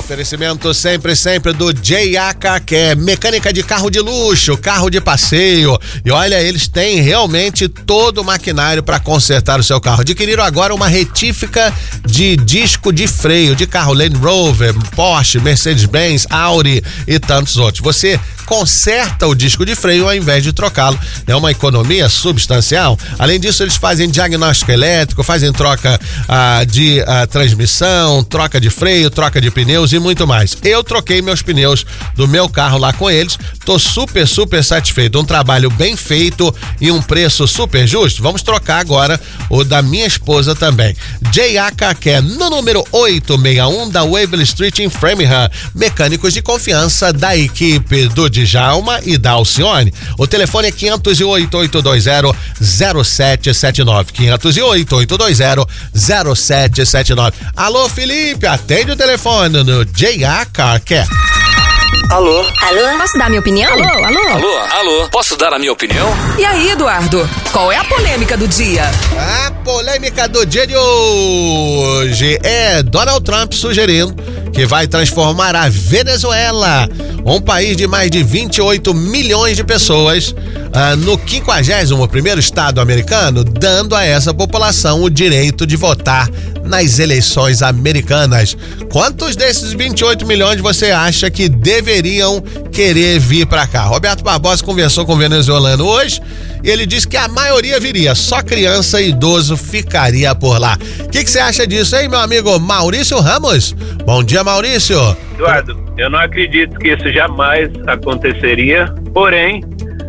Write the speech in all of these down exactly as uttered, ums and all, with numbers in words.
Oferecimento sempre, sempre do J A Car Care, mecânica de carro de luxo, carro de passeio. E olha, eles têm realmente todo o maquinário para consertar o seu carro. Adquiriram agora uma retífica de disco de freio de carro Land Rover, Porsche, Mercedes-Benz, Audi e tantos outros. Você conserta o disco de freio ao invés de trocá-lo. É uma economia substancial. Além disso, eles fazem diagnóstico elétrico, fazem troca ah, de ah, transmissão, troca de freio, troca de pneus e muito mais. Eu troquei meus pneus do meu carro lá com eles. Tô super, super satisfeito. Um trabalho bem feito e um preço super justo. Vamos trocar agora o da minha esposa também. J A Car Care, no número oitocentos e sessenta e um da Waverly Street em Framingham. Mecânicos de confiança da equipe do Djalma e da Alcione. O telefone é quinhentos e oito, oito dois zero, zero sete sete nove. quinhentos e oito, oito dois zero, zero sete sete nove. Alô, Felipe, atende o telefone no J A Car Care. Alô? Alô? Posso dar minha opinião? Alô? Alô? Alô? Alô? Posso dar a minha opinião? E aí, Eduardo? Qual é a polêmica do dia? A polêmica do dia de hoje é Donald Trump sugerindo que vai transformar a Venezuela, um país de mais de vinte e oito milhões de pessoas, ah, no quinquagésimo primeiro estado americano, dando a essa população o direito de votar nas eleições americanas. Quantos desses vinte e oito milhões você acha que deveriam querer vir para cá? Roberto Barbosa conversou com o venezuelano hoje e ele disse que a maioria viria, só criança e idoso ficaria por lá. O que você acha disso, hein, meu amigo Maurício Ramos? Bom dia, Maurício. Eduardo, eu não acredito que isso jamais aconteceria, porém,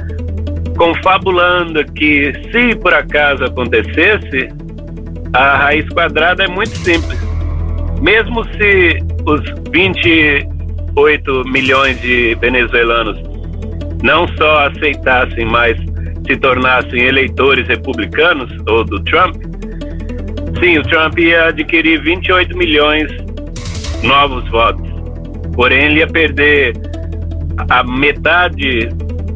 confabulando que se por acaso acontecesse, a raiz quadrada é muito simples. Mesmo se os vinte e oito milhões de venezuelanos não só aceitassem, mas se tornassem eleitores republicanos, ou do Trump, sim, o Trump ia adquirir vinte e oito milhões novos votos. Porém, ele ia perder a metade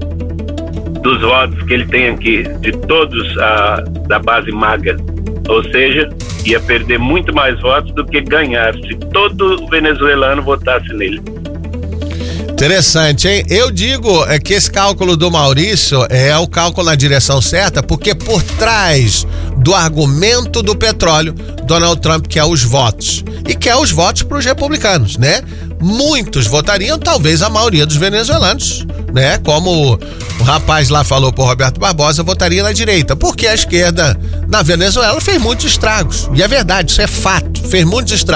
dos votos que ele tem aqui, de todos a, da base MAGA. Ou seja, ia perder muito mais votos do que ganhar se todo venezuelano votasse nele. Interessante, hein? Eu digo é que esse cálculo do Maurício é o cálculo na direção certa, porque por trás do argumento do petróleo, Donald Trump quer os votos. E quer os votos para os republicanos, né? Muitos votariam, talvez a maioria dos venezuelanos, né? Como o rapaz lá falou pro Roberto Barbosa, votaria na direita, porque a esquerda na Venezuela fez muitos estragos. E é verdade, isso é fato, fez muitos estragos.